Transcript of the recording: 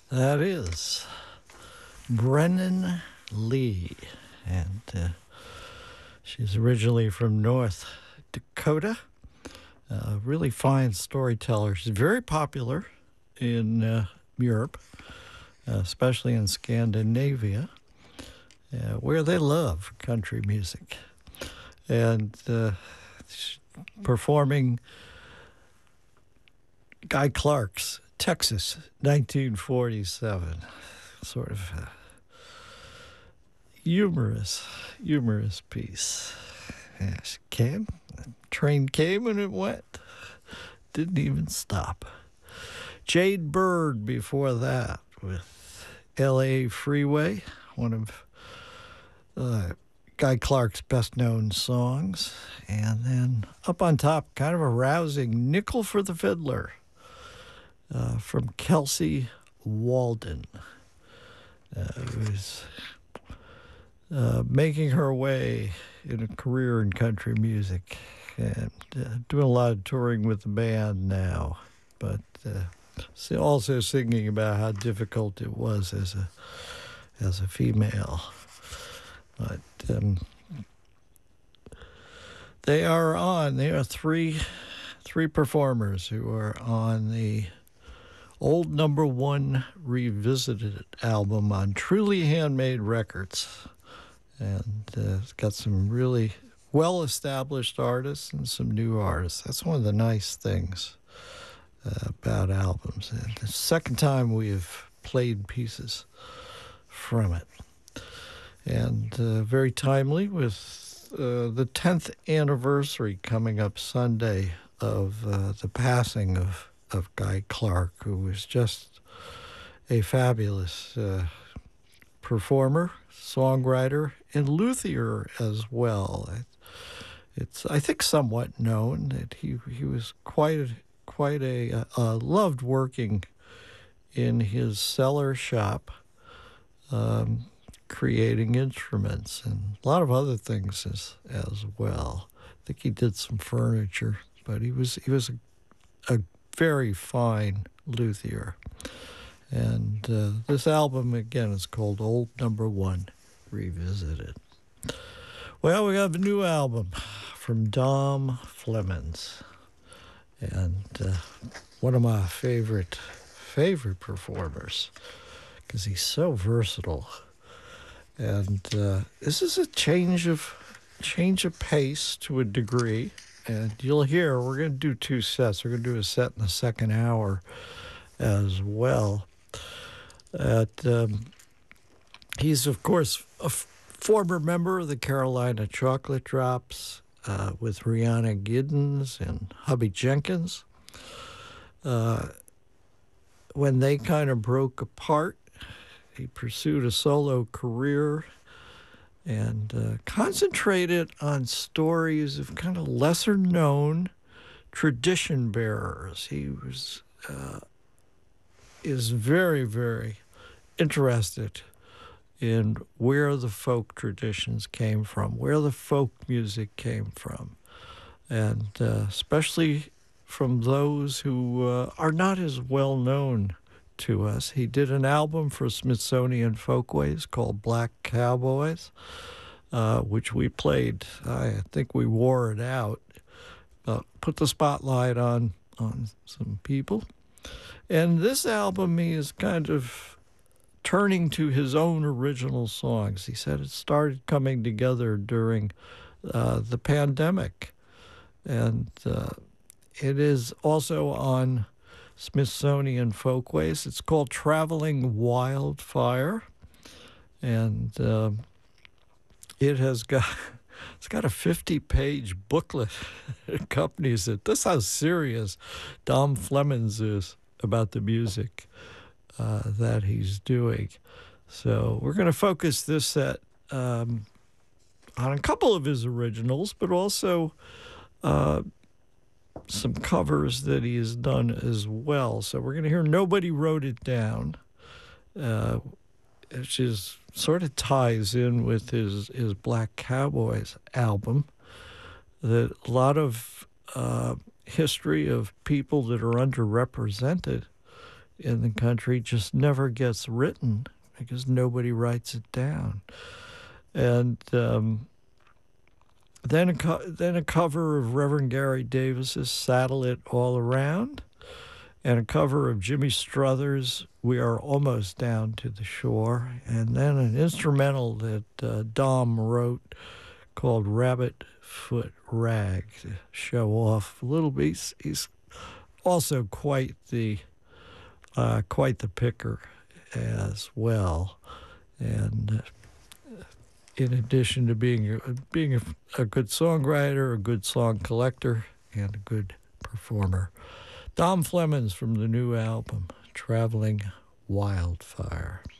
That is Brennan Lee. And she's originally from North Dakota. Really fine storyteller. She's very popular in Europe, especially in Scandinavia, where they love country music. And she's performing Guy Clark's Texas, 1947. Sort of humorous piece. Yeah, she came, the train came and it went. Didn't even stop. Jade Bird before that with L.A. Freeway, one of Guy Clark's best-known songs. And then up on top, kind of a rousing Nickel for the Fiddler from Kelsey Walden, who's making her way in a career in country music and doing a lot of touring with the band now, but also singing about how difficult it was as a female. But there are three performers who are on the old #1 Revisited album on Truly Handmade Records. And it's got some really well-established artists and some new artists. That's one of the nice things about albums. And the second time we've played pieces from it. And very timely with the 10th anniversary coming up Sunday of the passing of Guy Clark, who was just a fabulous performer, songwriter, and luthier as well. It's I think somewhat known that he was quite a loved working in his cellar shop, creating instruments and a lot of other things as well. I think he did some furniture, but he was a very fine luthier. And this album, again, is called Old #1 Revisited. Well, we have a new album from Dom Flemons. And one of my favorite performers, because he's so versatile. And this is a change of pace to a degree. And you'll hear, we're going to do 2 sets. We're going to do a set in the second hour as well. He's, of course, a former member of the Carolina Chocolate Drops with Rhiannon Giddens and Hubby Jenkins. When they kind of broke apart, he pursued a solo career and concentrated on stories of kind of lesser-known tradition bearers. He is very, very interested in where the folk traditions came from, where the folk music came from, and especially from those who are not as well known to us. He did an album for Smithsonian Folkways called Black Cowboys, which we played. I think we wore it out, put the spotlight on some people. And this album, he is kind of turning to his own original songs. He said it started coming together during the pandemic. And it is also on Smithsonian Folkways. It's called Traveling Wildfire. And it's got a 50-page booklet that accompanies it. That's how serious Dom Flemons is about the music that he's doing. So we're going to focus this set on a couple of his originals, but also some covers that he has done as well. So we're going to hear Nobody Wrote It Down, which is sort of ties in with his Black Cowboys album. That a lot of history of people that are underrepresented in the country just never gets written because nobody writes it down. And then a cover of Reverend Gary Davis's "Saddle It All Around," and a cover of Jimmy Struthers' "We Are Almost Down to the Shore," and then an instrumental that Dom wrote called "Rabbit Foot Rag" to show off a little bit. He's also quite the picker as well, and in addition to being a good songwriter, a good song collector, and a good performer. Dom Flemons from the new album, Traveling Wildfire.